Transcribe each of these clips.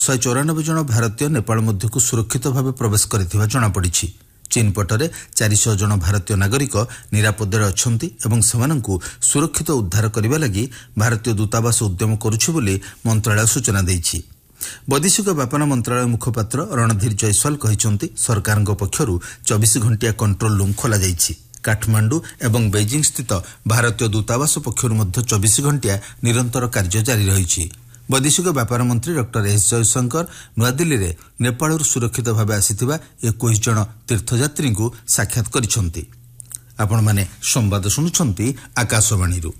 194 ଜଣ ଭାରତୀୟ ନେପାଳ ମଧ୍ୟକୁ ସୁରକ୍ଷିତ ଭାବେ ପ୍ରବେଶ କରିଥିବା ଜଣାପଡ଼ିଛି। ଚୀନ ପଟରେ 400 ଜଣ ଭାରତୀୟ ନାଗରିକ ନିରାପଦରେ ଅଛନ୍ତି ଏବଂ ସେମାନଙ୍କୁ ସୁରକ୍ଷିତ ଉଦ୍ଧାର କରିବା ଲାଗି ଭାରତୀୟ ଦୂତାବାସ ଉଦ୍ୟମ କରୁଛି ବୋଲି ମନ୍ତ୍ରଣାଳୟ ସୂଚନା ଦେଇଛି। ବୈଦେଶିକ ବ୍ୟାପାର ମନ୍ତ୍ରଣାଳୟ ମୁଖପାତ୍ର ରଣଧୀର ଜୟସ୍ୱାଲ କହିଛନ୍ତି ସରକାରଙ୍କ ପକ୍ଷରୁ 24 ଘଣ୍ଟିଆ କଣ୍ଟ୍ରୋଲ ରୁମ୍ ଖୋଲାଯାଇଛି। କାଠମାଣ୍ଡୁ ଏବଂ ବେଜିଂ ସ୍ଥିତ ଭାରତୀୟ ଦୂତାବାସ ପକ୍ଷରୁ ମଧ୍ୟ 24 ଘଣ୍ଟିଆ ନିରନ୍ତର କାର୍ଯ୍ୟ ଜାରି ରହିଛି। ବୈଦେଶିକ ବ୍ୟାପାର ମନ୍ତ୍ରୀ ଡକ୍ଟର ଏସ୍ ଜୟଶଙ୍କର ନୂଆଦିଲ୍ଲୀରେ ନେପାଳରୁ ସୁରକ୍ଷିତ ଭାବେ ଆସିଥିବା 21 ଜଣ ତୀର୍ଥଯାତ୍ରୀଙ୍କୁ ସାକ୍ଷାତ କରିଛନ୍ତି। ଆପଣମାନେ ସମ୍ବାଦ ଶୁଣୁଛନ୍ତି ଆକାଶବାଣୀରୁ।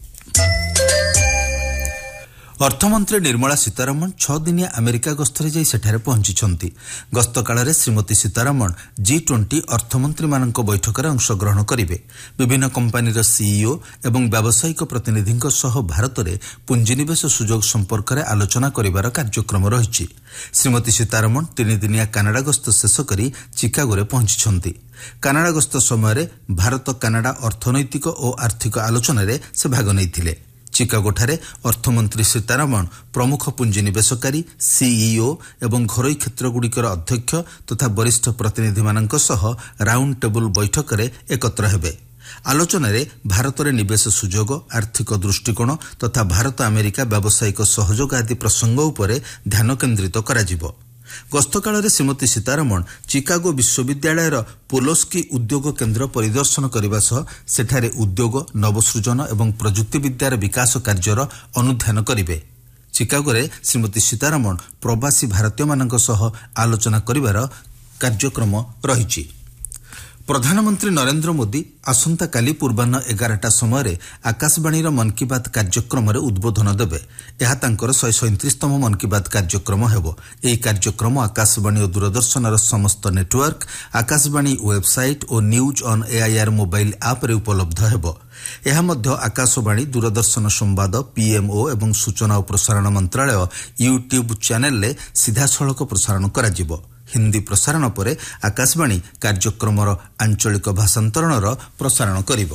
ଅର୍ଥମନ୍ତ୍ରୀ ନିର୍ମଳା ସୀତାରମଣ 6 ଦିନିଆ ଆମେରିକା ଗସ୍ତରେ ଯାଇ ସେଠାରେ ପହଞ୍ଚିଛନ୍ତି। ଗସ୍ତ କାଳରେ ଶ୍ରୀମତୀ ସୀତାରମଣ G20 ଅର୍ଥମନ୍ତ୍ରୀମାନଙ୍କ ବୈଠକରେ ଅଂଶଗ୍ରହଣ କରିବେ। ବିଭିନ୍ନ କମ୍ପାନୀର ସିଇଓ ଏବଂ ବ୍ୟବସାୟିକ ପ୍ରତିନିଧିଙ୍କ ସହ ଭାରତରେ ପୁଞ୍ଜିନିବେଶ ସୁଯୋଗ ସମ୍ପର୍କରେ ଆଲୋଚନା କରିବାର କାର୍ଯ୍ୟକ୍ରମ ରହିଛି। ଶ୍ରୀମତୀ ସୀତାରମଣ 3 ଦିନିଆ କାନାଡା ଗସ୍ତ ଶେଷ କରି ଚିକାଗୋରେ ପହଞ୍ଚିଛନ୍ତି। କାନାଡା ଗସ୍ତ ସମୟରେ ଭାରତ କାନାଡା ଅର୍ଥନୈତିକ ଓ ଆର୍ଥିକ ଆଲୋଚନାରେ ସେ ଭାଗ ନେଇଥିଲେ। ଚିକାଗୋଠାରେ ଅର୍ଥମନ୍ତ୍ରୀ ସୀତାରମଣ ପ୍ରମୁଖ ପୁଞ୍ଜିନିବେଶକାରୀ, ସିଇଓ ଏବଂ ଘରୋଇ କ୍ଷେତ୍ରଗୁଡ଼ିକର ଅଧ୍ୟକ୍ଷ ତଥା ବରିଷ୍ଠ ପ୍ରତିନିଧିମାନଙ୍କ ସହ ରାଉଣ୍ଡ ଟେବୁଲ ବୈଠକରେ ଏକତ୍ର ହେବେ। ଆଲୋଚନାରେ ଭାରତରେ ନିବେଶ ସୁଯୋଗ, ଆର୍ଥିକ ଦୃଷ୍ଟିକୋଣ ତଥା ଭାରତ ଆମେରିକା ବ୍ୟବସାୟିକ ସହଯୋଗ ଆଦି ପ୍ରସଙ୍ଗ ଉପରେ ଧ୍ୟାନ କେନ୍ଦ୍ରିତ କରାଯିବ। ଗସ୍ତକାଳରେ ଶ୍ରୀମତୀ ସୀତାରମଣ ଚିକାଗୋ ବିଶ୍ୱବିଦ୍ୟାଳୟର ପୋଲୋସ୍କି ଉଦ୍ୟୋଗ କେନ୍ଦ୍ର ପରିଦର୍ଶନ କରିବା ସହ ସେଠାରେ ଉଦ୍ୟୋଗ, ନବସୃଜନ ଏବଂ ପ୍ରଯୁକ୍ତି ବିଦ୍ୟାର ବିକାଶ କାର୍ଯ୍ୟର ଅନୁଧ୍ୟାନ କରିବେ। ଚିକାଗୋରେ ଶ୍ରୀମତୀ ସୀତାରମଣ ପ୍ରବାସୀ ଭାରତୀୟମାନଙ୍କ ସହ ଆଲୋଚନା କରିବାର କାର୍ଯ୍ୟକ୍ରମ ରହିଛି। ପ୍ରଧାନମନ୍ତ୍ରୀ ନରେନ୍ଦ୍ର ମୋଦି ଆସନ୍ତାକାଲି ପୂର୍ବାହ୍ନ 11ଟା ସମୟରେ ଆକାଶବାଣୀର ମନ୍ କି ବାତ୍ କାର୍ଯ୍ୟକ୍ରମରେ ଉଦ୍ବୋଧନ ଦେବେ। ଏହା ତାଙ୍କର 137ତମ ମନ୍ କି ବାତ୍ କାର୍ଯ୍ୟକ୍ରମ ହେବ। ଏହି କାର୍ଯ୍ୟକ୍ରମ ଆକାଶବାଣୀ ଓ ଦୂରଦର୍ଶନର ସମସ୍ତ network, Akashvani website O news on AIR mobile ଆପ୍ରେ ଉପଲବ୍ଧ ହେବ। ଏହା ମଧ୍ୟ ଆକାଶବାଣୀ, ଦୂରଦର୍ଶନ ସମ୍ବାଦ, ପିଏମ୍ଓ ଏବଂ ସୂଚନା ଓ ପ୍ରସାରଣ ମନ୍ତ୍ରଣାଳୟ ୟୁଟ୍ୟୁବ୍ ଚ୍ୟାନେଲରେ ସିଧାସଳଖ ପ୍ରସାରଣ କରାଯିବ। ହିନ୍ଦୀ ପ୍ରସାରଣ ପରେ ଆକାଶବାଣୀ କାର୍ଯ୍ୟକ୍ରମର ଆଞ୍ଚଳିକ ଭାଷାନ୍ତରଣର ପ୍ରସାରଣ କରିବ।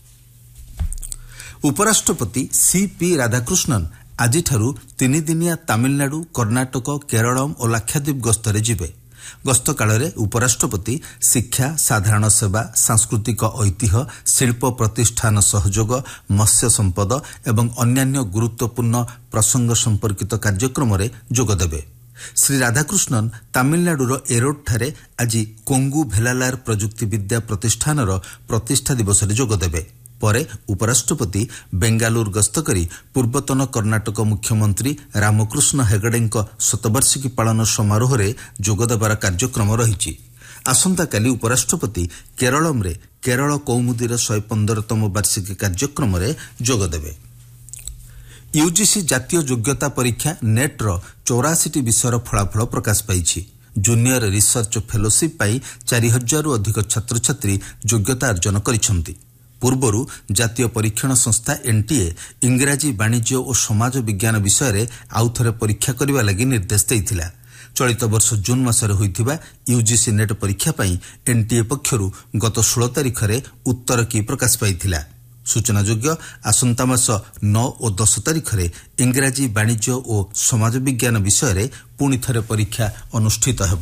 ଉପରାଷ୍ଟ୍ରପତି ସିପି ରାଧାକୃଷ୍ଣନ୍ ଆଜିଠାରୁ 3 ଦିନିଆ ତାମିଲନାଡୁ, କର୍ଣ୍ଣାଟକ, କେରଳମ୍ ଓ ଲାକ୍ଷାଦ୍ୱୀପ ଗସ୍ତରେ ଯିବେ। ଗସ୍ତ କାଳରେ ଉପରାଷ୍ଟ୍ରପତି ଶିକ୍ଷା, ସାଧାରଣ ସେବା, ସାଂସ୍କୃତିକ ଐତିହ୍ୟ, ଶିଳ୍ପ ପ୍ରତିଷ୍ଠାନ ସହଯୋଗ, ମତ୍ସ୍ୟ ସମ୍ପଦ ଏବଂ ଅନ୍ୟାନ୍ୟ ଗୁରୁତ୍ୱପୂର୍ଣ୍ଣ ପ୍ରସଙ୍ଗ ସମ୍ପର୍କିତ କାର୍ଯ୍ୟକ୍ରମରେ ଯୋଗଦେବେ। ଶ୍ରୀ ରାଧାକୃଷ୍ଣନ୍ ତାମିଲନାଡୁର ଏରୋଡଠାରେ ଆଜି କୋଙ୍ଗୁ ଭେଲାଲାର ପ୍ରଯୁକ୍ତି ବିଦ୍ୟା ପ୍ରତିଷ୍ଠାନର ପ୍ରତିଷ୍ଠା ଦିବସରେ ଯୋଗଦେବେ। ପରେ ଉପରାଷ୍ଟ୍ରପତି ବେଙ୍ଗାଲୁରୁ ଗସ୍ତ କରି ପୂର୍ବତନ କର୍ଣ୍ଣାଟକ ମୁଖ୍ୟମନ୍ତ୍ରୀ ରାମକୃଷ୍ଣ ହେଗଡେଙ୍କ ଶତବାର୍ଷିକୀ ପାଳନ ସମାରୋହରେ ଯୋଗଦେବାର କାର୍ଯ୍ୟକ୍ରମ ରହିଛି। ଆସନ୍ତାକାଲି ଉପରାଷ୍ଟ୍ରପତି କେରଳମ୍ରେ କେରଳ କୌମୁଦୀର 115ତମ ବାର୍ଷିକୀ କାର୍ଯ୍ୟକ୍ରମରେ ଯୋଗଦେବେ। ୟୁଜିସି ଜାତୀୟ ଯୋଗ୍ୟତା ପରୀକ୍ଷା ନେଟ୍ର 84ଟି ବିଷୟର ଫଳାଫଳ ପ୍ରକାଶ ପାଇଛି। ଜୁନିୟର ରିସର୍ଚ୍ଚ ଫେଲୋସିପ୍ ପାଇଁ 4000ରୁ ଅଧିକ ଛାତ୍ରଛାତ୍ରୀ ଯୋଗ୍ୟତା ଅର୍ଜନ କରିଛନ୍ତି। ପୂର୍ବରୁ ଜାତୀୟ ପରୀକ୍ଷଣ ସଂସ୍ଥା ଏନ୍ଟିଏ ଇଂରାଜୀ, ବାଣିଜ୍ୟ ଓ ସମାଜ ବିଜ୍ଞାନ ବିଷୟରେ ଆଉଥରେ ପରୀକ୍ଷା କରିବା ଲାଗି ନିର୍ଦ୍ଦେଶ ଦେଇଥିଲା। ଚଳିତ ବର୍ଷ ଜୁନ୍ ମାସରେ ହୋଇଥିବା ୟୁଜିସି ନେଟ୍ ପରୀକ୍ଷା ପାଇଁ ଏନ୍ଟିଏ ପକ୍ଷରୁ ଗତ 16 ତାରିଖରେ ଉତ୍ତର କି ପ୍ରକାଶ ପାଇଥିଲା। ସୂଚନାଯୋଗ୍ୟ, ଆସନ୍ତା ମାସ 9 ଓ 10 ତାରିଖରେ ଇଂରାଜୀ, ବାଣିଜ୍ୟ ଓ ସମାଜ ବିଜ୍ଞାନ ବିଷୟରେ ପୁଣି ଥରେ ପରୀକ୍ଷା ଅନୁଷ୍ଠିତ ହେବ।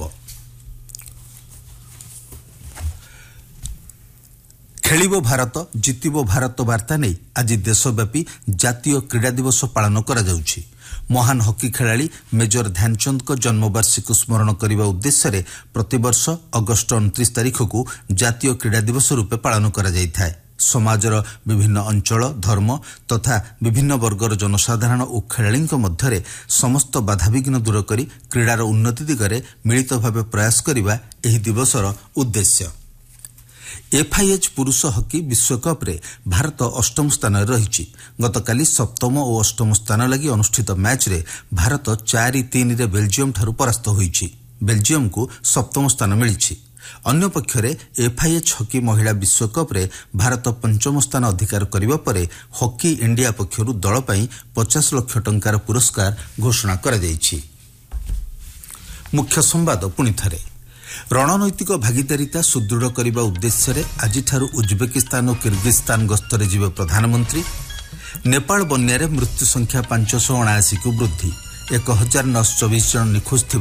ଖେଳିବ ଭାରତ, ଜିତିବ ଭାରତ ବାର୍ତ୍ତା ନେଇ ଆଜି ଦେଶବ୍ୟାପୀ ଜାତୀୟ କ୍ରୀଡ଼ା ଦିବସ ପାଳନ କରାଯାଉଛି। ମହାନ ହକି ଖେଳାଳି ମେଜର ଧ୍ୟାନଚନ୍ଦଙ୍କ ଜନ୍ମବାର୍ଷିକୀ ସ୍ମରଣ କରିବା ଉଦ୍ଦେଶ୍ୟରେ ପ୍ରତିବର୍ଷ ଅଗଷ୍ଟ 29 ତାରିଖକୁ ଜାତୀୟ କ୍ରୀଡ଼ା ଦିବସ ରୂପେ ପାଳନ କରାଯାଇଥାଏ। ସମାଜର ବିଭିନ୍ନ ଅଞ୍ଚଳ, ଧର୍ମ ତଥା ବିଭିନ୍ନ ବର୍ଗର ଜନସାଧାରଣ ଓ ଖେଳାଳିଙ୍କ ମଧ୍ୟରେ ସମସ୍ତ ବାଧାବିଘ୍ନ ଦୂର କରି କ୍ରୀଡ଼ାର ଉନ୍ନତି ଦିଗରେ ମିଳିତ ଭାବେ ପ୍ରୟାସ କରିବା ଏହି ଦିବସର ଉଦ୍ଦେଶ୍ୟ। ଏଫ୍ଆଇଏଚ୍ ପୁରୁଷ ହକି ବିଶ୍ୱକପ୍ରେ ଭାରତ 8ମ ସ୍ଥାନରେ ରହିଛି। ଗତକାଲି 7ମ ଓ 8ମ ସ୍ଥାନ ଲାଗି ଅନୁଷ୍ଠିତ ମ୍ୟାଚ୍ରେ ଭାରତ 4-3ରେ ବେଲଜିୟମଠାରୁ ପରାସ୍ତ ହୋଇଛି। ବେଲଜିୟମକୁ 7ମ ସ୍ଥାନ ମିଳିଛି। ଅନ୍ୟପକ୍ଷରେ ଏଫ୍ଆଇଏଚ୍ ହକି ମହିଳା ବିଶ୍ୱକପ୍ରେ ଭାରତ 5ମ ସ୍ଥାନ ଅଧିକାର କରିବା ପରେ ହକି ଇଣ୍ଡିଆ ପକ୍ଷରୁ ଦଳ ପାଇଁ 50 ଲକ୍ଷ ଟଙ୍କାର ପୁରସ୍କାର ଘୋଷଣା କରାଯାଇଛି। ମୁଖ୍ୟ ସମ୍ବାଦ ପୁଣିଥରେ। ରଣନୈତିକ ଭାଗିଦାରିତା ସୁଦୃଢ଼ କରିବା ଉଦ୍ଦେଶ୍ୟରେ ଆଜିଠାରୁ ଉଜବେକିସ୍ତାନ ଓ କିର୍ଗିସ୍ତାନ ଗସ୍ତରେ ଯିବେ ପ୍ରଧାନମନ୍ତ୍ରୀ। ନେପାଳ ବନ୍ୟାରେ ମୃତ୍ୟୁ ସଂଖ୍ୟା 579କୁ ବୃଦ୍ଧି। 1924 ଜଣ ନିଖୋଜ ଥିବା